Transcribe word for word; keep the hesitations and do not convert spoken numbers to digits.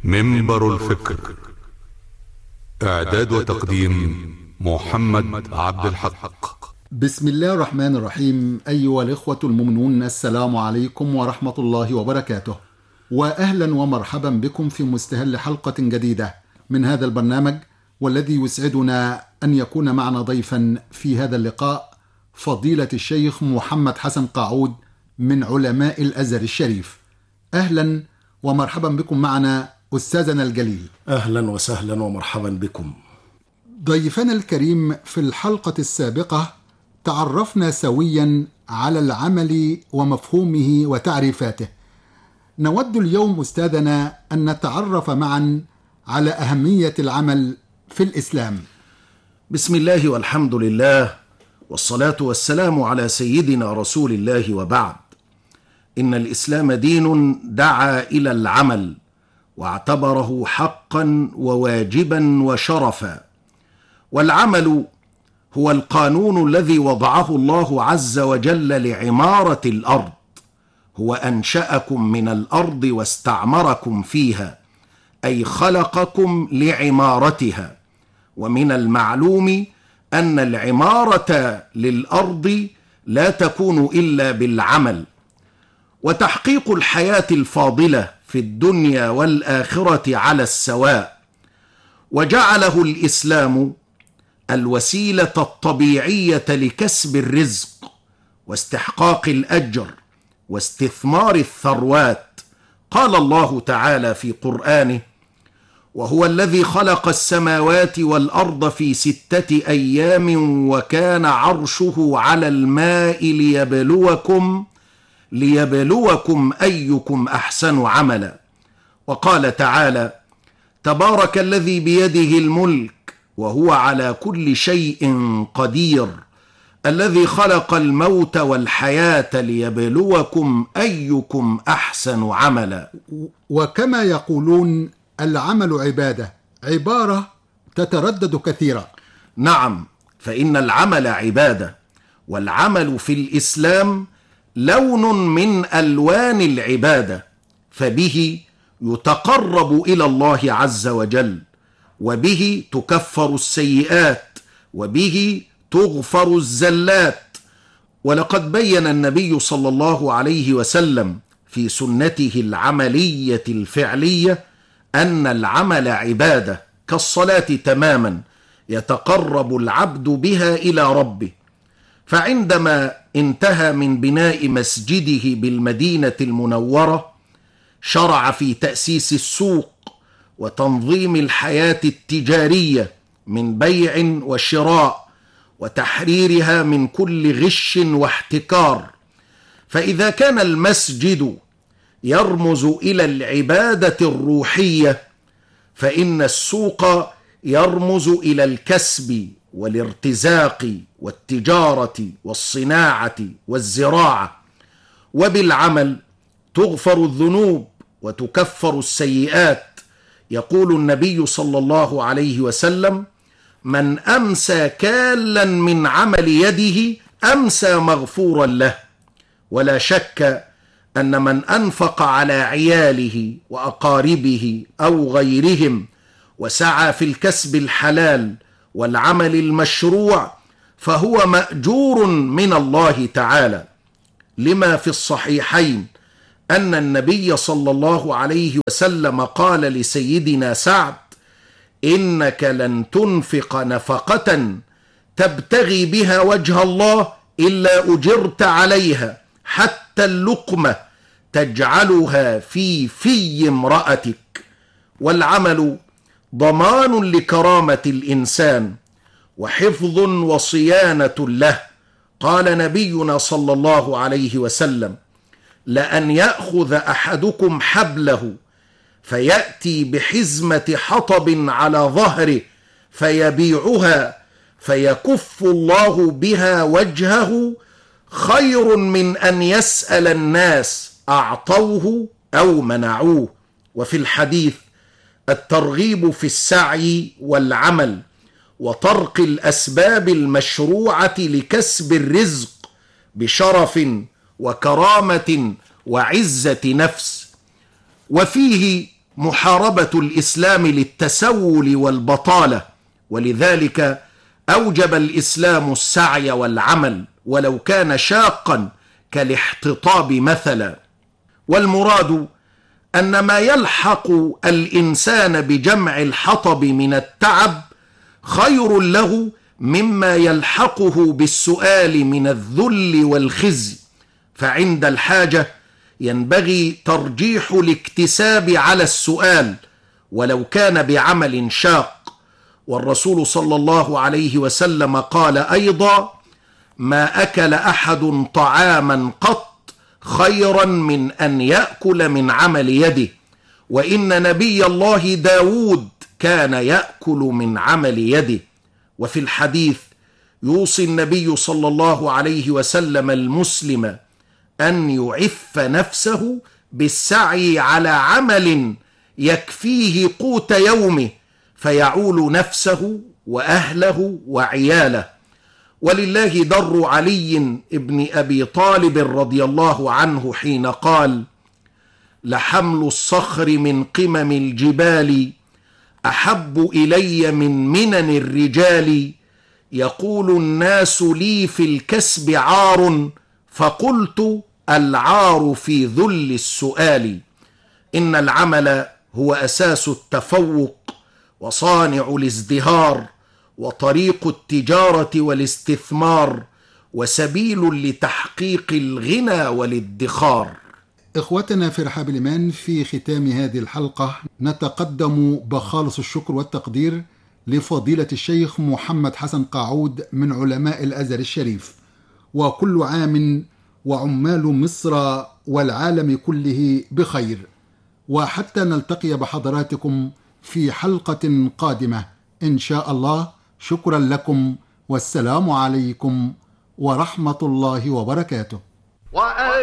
منبر الفكر. إعداد وتقديم محمد عبد الحق. بسم الله الرحمن الرحيم. أيها الإخوة المؤمنون، السلام عليكم ورحمة الله وبركاته، وأهلا ومرحبا بكم في مستهل حلقة جديدة من هذا البرنامج، والذي يسعدنا أن يكون معنا ضيفا في هذا اللقاء فضيلة الشيخ محمد حسن قاعود من علماء الأزهر الشريف. أهلا ومرحبا بكم معنا أستاذنا الجليل. أهلا وسهلا ومرحبا بكم. ضيفنا الكريم، في الحلقة السابقة تعرفنا سويا على العمل ومفهومه وتعريفاته. نود اليوم أستاذنا أن نتعرف معا على أهمية العمل في الإسلام. بسم الله والحمد لله، والصلاة والسلام على سيدنا رسول الله، وبعد. إن الإسلام دين دعا إلى العمل، واعتبره حقا وواجبا وشرفا. والعمل هو القانون الذي وضعه الله عز وجل لعمارة الأرض. هو أنشأكم من الأرض واستعمركم فيها، أي خلقكم لعمارتها. ومن المعلوم أن العمارة للأرض لا تكون إلا بالعمل. وتحقيق الحياة الفاضلة في الدنيا والآخرة على السواء. وجعله الإسلام الوسيلة الطبيعية لكسب الرزق واستحقاق الأجر واستثمار الثروات. قال الله تعالى في قرآنه: وهو الذي خلق السماوات والأرض في ستة أيام وكان عرشه على الماء ليبلوكم ليبلوكم أيكم أحسن عملا. وقال تعالى: تبارك الذي بيده الملك وهو على كل شيء قدير، الذي خلق الموت والحياة ليبلوكم أيكم أحسن عملا. وكما يقولون العمل عبادة، عبارة تتردد كثيرا. نعم، فإن العمل عبادة، والعمل في الإسلام لون من ألوان العبادة، فبه يتقرب إلى الله عز وجل، وبه تكفر السيئات، وبه تغفر الزلات. ولقد بين النبي صلى الله عليه وسلم في سنته العملية الفعلية أن العمل عبادة كالصلاة تماما، يتقرب العبد بها إلى ربه. فعندما انتهى من بناء مسجده بالمدينة المنورة، شرع في تأسيس السوق وتنظيم الحياة التجارية من بيع وشراء، وتحريرها من كل غش واحتكار. فإذا كان المسجد يرمز إلى العبادة الروحية، فإن السوق يرمز إلى الكسب والارتزاق والتجارة والصناعة والزراعة. وبالعمل تغفر الذنوب وتكفر السيئات. يقول النبي صلى الله عليه وسلم: من أمسى كالا من عمل يده أمسى مغفورا له. ولا شك أن من أنفق على عياله وأقاربه أو غيرهم وسعى في الكسب الحلال والعمل المشروع فهو مأجور من الله تعالى، لما في الصحيحين أن النبي صلى الله عليه وسلم قال لسيدنا سعد: إنك لن تنفق نفقة تبتغي بها وجه الله إلا أجرت عليها، حتى اللقمة تجعلها في في امرأتك. والعمل ضمان لكرامة الإنسان وحفظ وصيانة له. قال نبينا صلى الله عليه وسلم: لأن يأخذ أحدكم حبله فيأتي بحزمة حطب على ظهره فيبيعها فيكف الله بها وجهه خير من أن يسأل الناس أعطوه أو منعوه. وفي الحديث الترغيب في السعي والعمل وطرق الأسباب المشروعة لكسب الرزق بشرف وكرامة وعزة نفس. وفيه محاربة الإسلام للتسول والبطالة، ولذلك أوجب الإسلام السعي والعمل ولو كان شاقا كالاحتطاب مثلا. والمراد أن ما يلحق الإنسان بجمع الحطب من التعب خير له مما يلحقه بالسؤال من الذل والخزي، فعند الحاجة ينبغي ترجيح الاكتساب على السؤال ولو كان بعمل شاق. والرسول صلى الله عليه وسلم قال أيضا: ما أكل أحد طعاما قط خيرا من أن يأكل من عمل يده، وإن نبي الله داود كان يأكل من عمل يده. وفي الحديث يوصي النبي صلى الله عليه وسلم المسلم أن يعف نفسه بالسعي على عمل يكفيه قوت يومه فيعول نفسه وأهله وعياله. ولله در علي بن أبي طالب رضي الله عنه حين قال: لحمل الصخر من قمم الجبال أحب إلي من منن الرجال، يقول الناس لي في الكسب عار، فقلت العار في ذل السؤال. إن العمل هو أساس التفوق وصانع الازدهار وطريق التجارة والاستثمار وسبيل لتحقيق الغنى والادخار. إخوتنا في رحاب الإيمان، في ختام هذه الحلقة نتقدم بخالص الشكر والتقدير لفضيلة الشيخ محمد حسن قاعود من علماء الأزهر الشريف، وكل عام وعمال مصر والعالم كله بخير، وحتى نلتقي بحضراتكم في حلقة قادمة إن شاء الله. شكرا لكم، والسلام عليكم ورحمة الله وبركاته.